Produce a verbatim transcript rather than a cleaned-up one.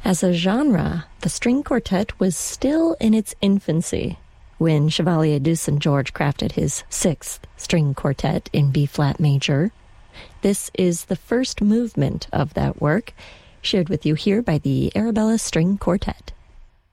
As a genre, the string quartet was still in its infancy when Chevalier de Saint George crafted his sixth string quartet in B-flat major. This is the first movement of that work, shared with you here by the Arabella String Quartet.